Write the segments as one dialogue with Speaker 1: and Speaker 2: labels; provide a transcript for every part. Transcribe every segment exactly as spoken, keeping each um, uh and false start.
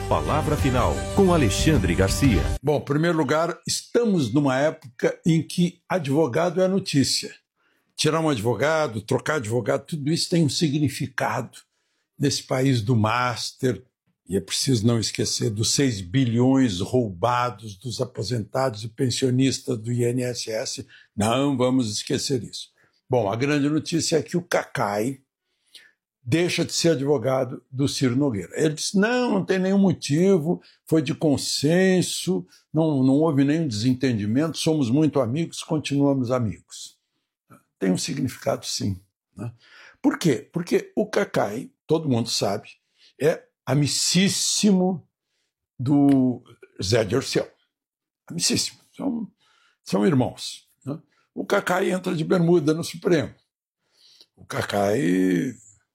Speaker 1: Palavra Final, com Alexandre Garcia.
Speaker 2: Bom, em primeiro lugar, estamos numa época em que advogado é notícia. Tirar um advogado, trocar advogado, tudo isso tem um significado nesse país do master. E é preciso não esquecer dos seis bilhões roubados dos aposentados e pensionistas do I N S S. Não vamos esquecer isso. Bom, a grande notícia é que o Cacai deixa de ser advogado do Ciro Nogueira. Ele disse, não, não tem nenhum motivo, foi de consenso, não, não houve nenhum desentendimento, somos muito amigos, continuamos amigos. Tem um significado, sim. Né? Por quê? Porque o Cacai, todo mundo sabe, é amicíssimo do Zé Dirceu. Amicíssimo. São, são irmãos. Né? O Cacai entra de bermuda no Supremo. O Cacai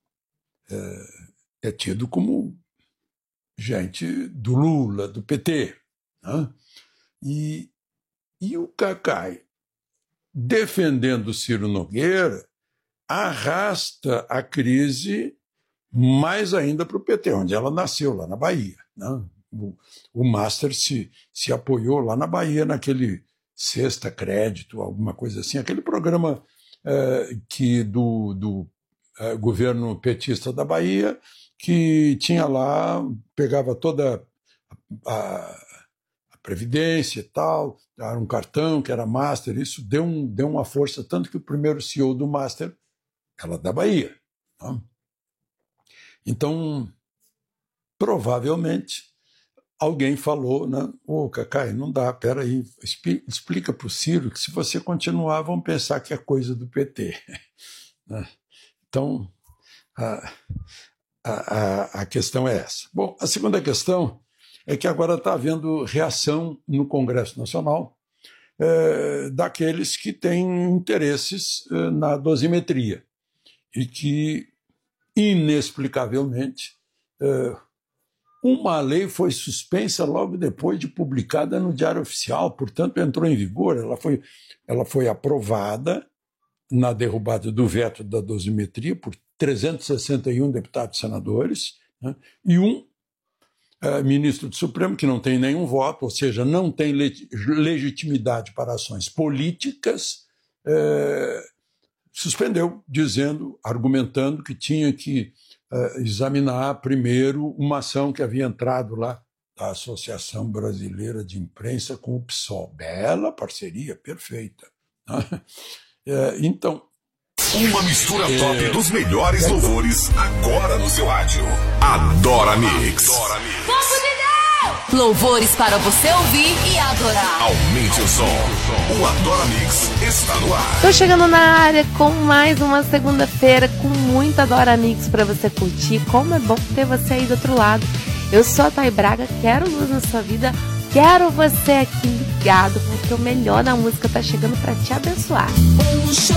Speaker 2: é, é tido como gente do Lula, do P T. Né? E, e o Cacai, defendendo o Ciro Nogueira, arrasta a crise mais ainda para o P T, onde ela nasceu, lá na Bahia. Né? O, o Master se, se apoiou lá na Bahia, naquele Sexta Crédito, alguma coisa assim, aquele programa é, que do, do é, governo petista da Bahia, que tinha lá, pegava toda a, a, a Previdência e tal, era um cartão que era Master, isso deu, um, deu uma força, tanto que o primeiro C E O do Master era da Bahia. Né? Então, provavelmente, alguém falou, né? Ô, Cacai, não dá, peraí, explica para o Ciro que se você continuar, vão pensar que é coisa do P T. Então, a, a, a questão é essa. Bom, a segunda questão é que agora está havendo reação no Congresso Nacional é, daqueles que têm interesses é, na dosimetria e que, inexplicavelmente, é, uma lei foi suspensa logo depois de publicada no Diário Oficial, portanto entrou em vigor, ela foi, ela foi aprovada na derrubada do veto da dosimetria por trezentos e sessenta e um deputados e senadores, né, e um é, ministro do Supremo que não tem nenhum voto, ou seja, não tem le- legitimidade para ações políticas, é, suspendeu, dizendo, argumentando que tinha que uh, examinar primeiro uma ação que havia entrado lá da Associação Brasileira de Imprensa com o P SOL. Bela parceria, perfeita. uh, então...
Speaker 3: Uma mistura top é... dos melhores louvores agora no seu rádio. Adora Mix. Adora Mix.
Speaker 4: Louvores para você ouvir e adorar.
Speaker 3: Aumente o som. O Adora Mix está no ar.
Speaker 5: Tô chegando na área com mais uma segunda-feira com muito Adora Mix para você curtir. Como é bom ter você aí do outro lado. Eu sou a Thay Braga, quero luz na sua vida, quero você aqui ligado, porque o melhor da música tá chegando para te abençoar.